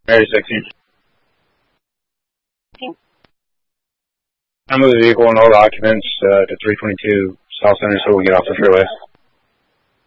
Mary 16. I move the vehicle and all the occupants to 322 South Center so we can get off the freeway.